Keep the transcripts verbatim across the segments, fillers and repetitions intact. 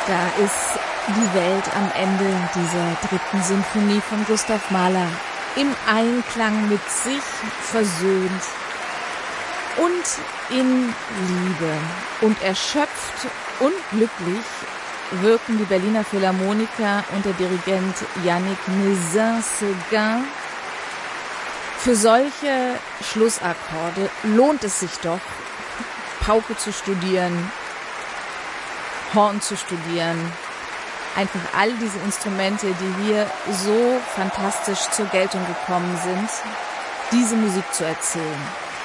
Da ist die Welt am Ende dieser dritten Sinfonie von Gustav Mahler im Einklang mit sich versöhnt und in Liebe. Und erschöpft und glücklich wirken die Berliner Philharmoniker und der Dirigent Yannick Nézin-Séguin. Für solche Schlussakkorde lohnt es sich doch, Pauke zu studieren, Horn zu studieren, einfach all diese Instrumente, die hier so fantastisch zur Geltung gekommen sind, diese Musik zu erzählen.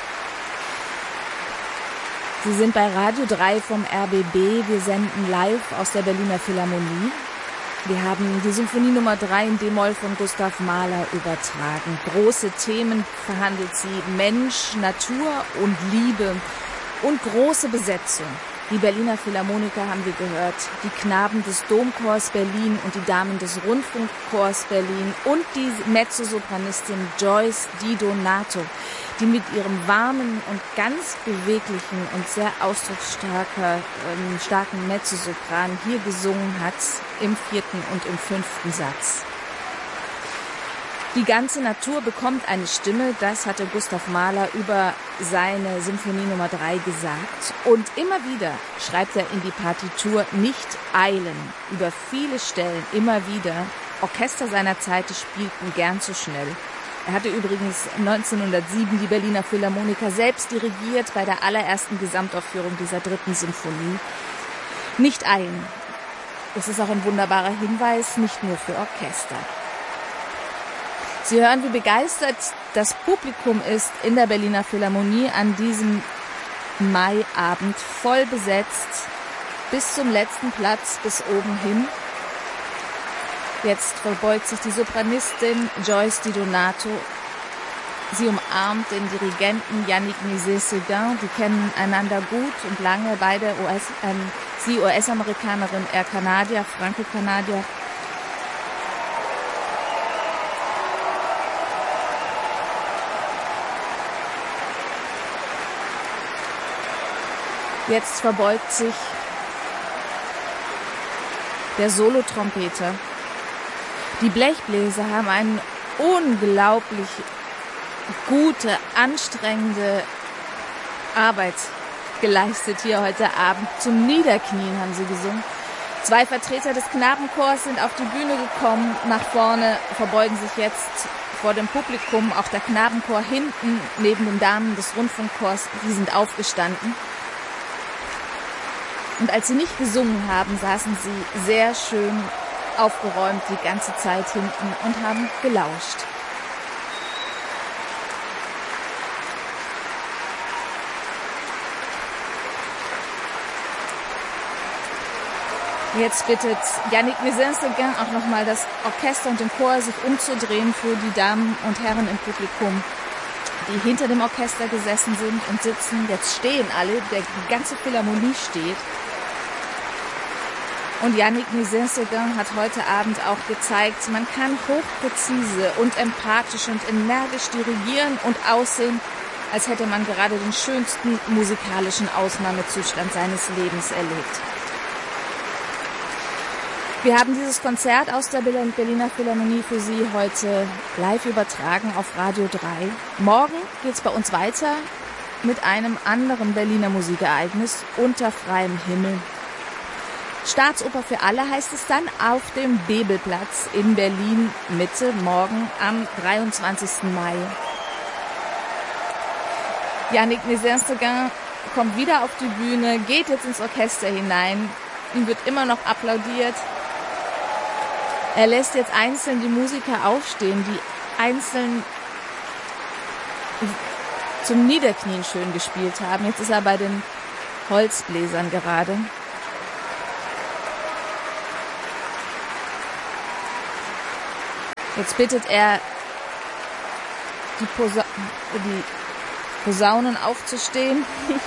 Sie sind bei Radio drei vom R B B. Wir senden live aus der Berliner Philharmonie. Wir haben die Symphonie Nummer drei in D-Moll von Gustav Mahler übertragen. Große Themen verhandelt sie: Mensch, Natur und Liebe und große Besetzung. Die Berliner Philharmoniker haben wir gehört, die Knaben des Domchors Berlin und die Damen des Rundfunkchors Berlin und die Mezzosopranistin Joyce Di Donato, die mit ihrem warmen und ganz beweglichen und sehr ausdrucksstarker, ähm, starken Mezzosopran hier gesungen hat, im vierten und im fünften Satz. Die ganze Natur bekommt eine Stimme, das hatte Gustav Mahler über seine Symphonie Nummer drei gesagt. Und immer wieder schreibt er in die Partitur: nicht eilen. Über viele Stellen immer wieder. Orchester seiner Zeit spielten gern zu schnell. Er hatte übrigens neunzehnhundertsieben die Berliner Philharmoniker selbst dirigiert bei der allerersten Gesamtaufführung dieser dritten Symphonie. Nicht eilen. Das ist auch ein wunderbarer Hinweis, nicht nur für Orchester. Sie hören, wie begeistert das Publikum ist in der Berliner Philharmonie an diesem Maiabend, voll besetzt, bis zum letzten Platz, bis oben hin. Jetzt verbeugt sich die Sopranistin Joyce Di Donato. Sie umarmt den Dirigenten Yannick Nézin-Séguin. Die kennen einander gut und lange, beide U S, ähm, sie U S-Amerikanerin, er Kanadier, Franco-Kanadier. Jetzt verbeugt sich der Solotrompeter. Die Blechbläser haben eine unglaublich gute, anstrengende Arbeit geleistet hier heute Abend. Zum Niederknien haben sie gesungen. Zwei Vertreter des Knabenchors sind auf die Bühne gekommen, nach vorne, verbeugen sich jetzt vor dem Publikum. Auch der Knabenchor hinten, neben den Damen des Rundfunkchors, die sind aufgestanden. Und als sie nicht gesungen haben, saßen sie sehr schön aufgeräumt die ganze Zeit hinten und haben gelauscht. Jetzt bittet Yannick Nézin-Séguin auch nochmal das Orchester und den Chor, sich umzudrehen für die Damen und Herren im Publikum, die hinter dem Orchester gesessen sind und sitzen. Jetzt stehen alle, der, die ganze Philharmonie steht. Und Yannick Nézin-Séguin hat heute Abend auch gezeigt, man kann hochpräzise und empathisch und energisch dirigieren und aussehen, als hätte man gerade den schönsten musikalischen Ausnahmezustand seines Lebens erlebt. Wir haben dieses Konzert aus der Berliner Philharmonie für Sie heute live übertragen auf Radio drei. Morgen geht's bei uns weiter mit einem anderen Berliner Musikereignis unter freiem Himmel. Staatsoper für alle heißt es dann auf dem Bebelplatz in Berlin Mitte, morgen am dreiundzwanzigsten Mai. Yannick Nézin-Séguin kommt wieder auf die Bühne, geht jetzt ins Orchester hinein. Ihm wird immer noch applaudiert. Er lässt jetzt einzeln die Musiker aufstehen, die einzeln zum Niederknien schön gespielt haben. Jetzt ist er bei den Holzbläsern gerade. Jetzt bittet er die, Posa- die Posaunen aufzustehen.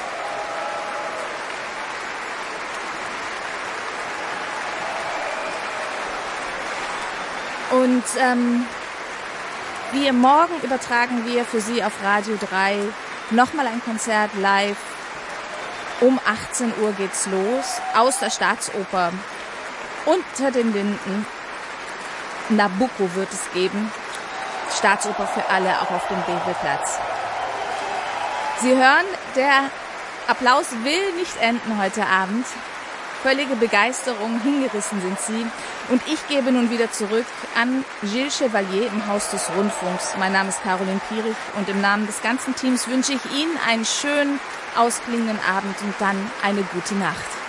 Und ähm, wir morgen übertragen wir für Sie auf Radio drei nochmal ein Konzert live. Um achtzehn Uhr geht's los aus der Staatsoper Unter den Linden. Nabucco wird es geben. Staatsoper für alle, auch auf dem Bebelplatz. Sie hören, der Applaus will nicht enden heute Abend. Völlige Begeisterung, hingerissen sind Sie. Und ich gebe nun wieder zurück an Gilles Chevalier im Haus des Rundfunks. Mein Name ist Caroline Pierich und im Namen des ganzen Teams wünsche ich Ihnen einen schönen, ausklingenden Abend und dann eine gute Nacht.